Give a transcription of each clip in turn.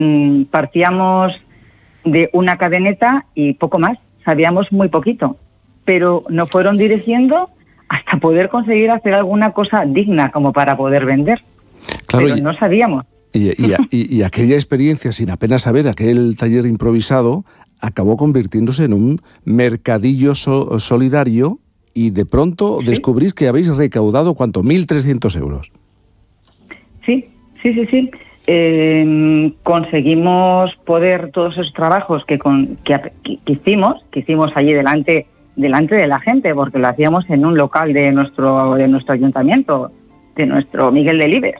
partíamos de una cadeneta y poco más, sabíamos muy poquito, pero nos fueron dirigiendo hasta poder conseguir hacer alguna cosa digna como para poder vender. Claro, pero no sabíamos. Y aquella experiencia, sin apenas saber, aquel taller improvisado, acabó convirtiéndose en un mercadillo solidario y de pronto descubrís que habéis recaudado, ¿cuánto? 1.300 euros. Sí. Conseguimos poder todos esos trabajos que hicimos allí delante de la gente, porque lo hacíamos en un local de nuestro ayuntamiento, de nuestro Miguel Delibes.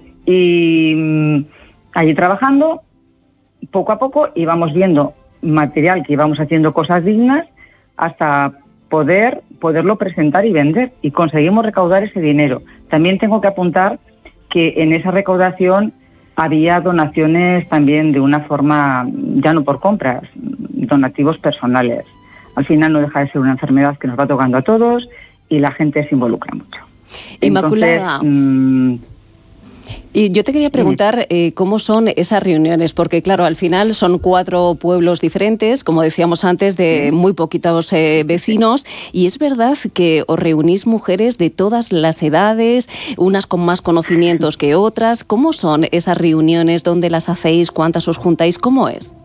Y allí trabajando, poco a poco íbamos viendo material que íbamos haciendo cosas dignas hasta poderlo presentar y vender, y conseguimos recaudar ese dinero. También tengo que apuntar que en esa recaudación había donaciones también de una forma, ya no por compras, donativos personales. Al final no deja de ser una enfermedad que nos va tocando a todos y la gente se involucra mucho. Inmaculada, y yo te quería preguntar cómo son esas reuniones, porque claro, al final son 4 pueblos diferentes, como decíamos antes, de muy poquitos vecinos, y es verdad que os reunís mujeres de todas las edades, unas con más conocimientos que otras. ¿Cómo son esas reuniones? ¿Dónde las hacéis? ¿Cuántas os juntáis? ¿Cómo es?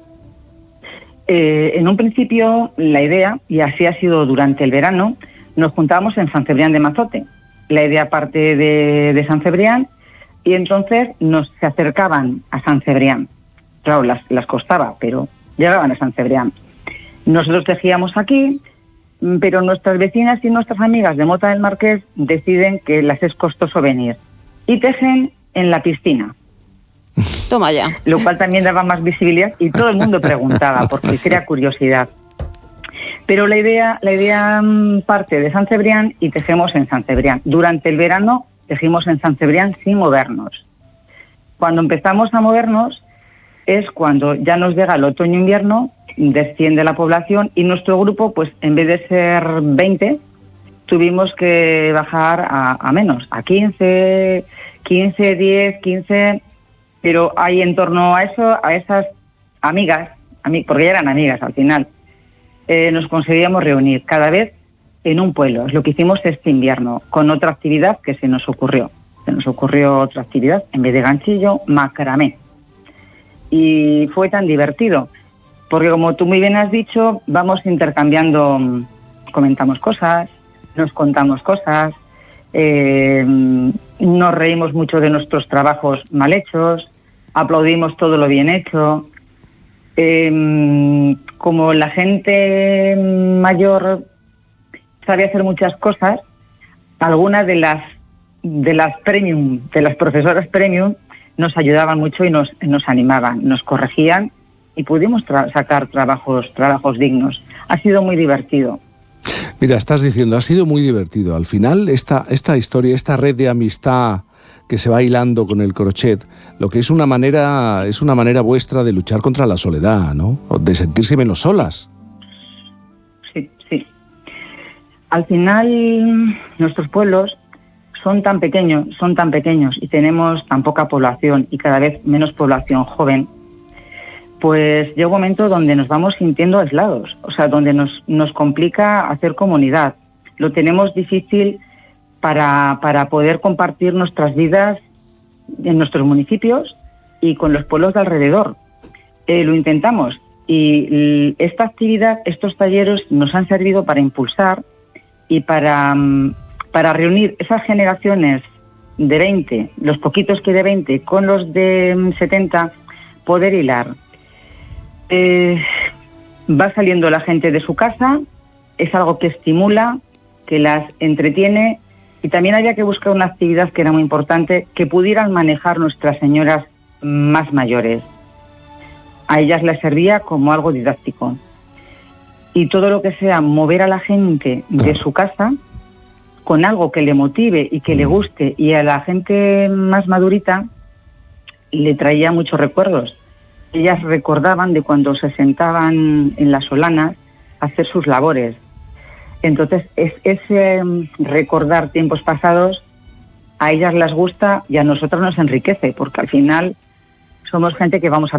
En un principio, la idea, y así ha sido durante el verano, nos juntábamos en San Cebrián de Mazote. La idea parte de San Cebrián, y entonces se acercaban a San Cebrián. Claro, las costaba, pero llegaban a San Cebrián. Nosotros tejíamos aquí, pero nuestras vecinas y nuestras amigas de Mota del Marqués deciden que les es costoso venir y tejen en la piscina. Toma ya. Lo cual también daba más visibilidad y todo el mundo preguntaba porque crea curiosidad. Pero la idea parte de San Cebrián y tejemos en San Cebrián. Durante el verano tejimos en San Cebrián sin movernos. Cuando empezamos a movernos es cuando ya nos llega el otoño-invierno, desciende la población y nuestro grupo, pues en vez de ser 20, tuvimos que bajar a menos, a 15, 10, 15, pero hay en torno a eso, a esas amigas, porque ya eran amigas al final, nos conseguíamos reunir cada vez en un pueblo. Es lo que hicimos este invierno, con otra actividad que se nos ocurrió. Se nos ocurrió otra actividad, en vez de ganchillo, macramé. Y fue tan divertido, porque como tú muy bien has dicho, vamos intercambiando, comentamos cosas, nos contamos cosas, nos reímos mucho de nuestros trabajos mal hechos, aplaudimos todo lo bien hecho. Como la gente mayor sabe hacer muchas cosas, algunas de las premium, de las profesoras premium, nos ayudaban mucho y nos animaban, nos corregían y pudimos sacar trabajos dignos. Ha sido muy divertido. Mira, estás diciendo, ha sido muy divertido. Al final, esta historia, esta red de amistad que se va hilando con el crochet, lo que es una manera vuestra de luchar contra la soledad, ¿no? O de sentirse menos solas. Sí. Al final, nuestros pueblos son tan pequeños y tenemos tan poca población y cada vez menos población joven, pues llega un momento donde nos vamos sintiendo aislados, o sea, donde nos complica hacer comunidad. Lo tenemos difícil para poder compartir nuestras vidas en nuestros municipios y con los pueblos de alrededor. Lo intentamos y esta actividad, estos talleres nos han servido para impulsar y para reunir esas generaciones de 20, los poquitos que de 20, con los de 70, poder hilar. Va saliendo la gente de su casa, es algo que estimula, que las entretiene, y también había que buscar una actividad que era muy importante, que pudieran manejar nuestras señoras más mayores. A ellas les servía como algo didáctico. Y todo lo que sea mover a la gente de su casa con algo que le motive y que le guste, y a la gente más madurita le traía muchos recuerdos. Ellas recordaban de cuando se sentaban en las solanas a hacer sus labores. Entonces, ese recordar tiempos pasados a ellas les gusta y a nosotros nos enriquece, porque al final somos gente que vamos a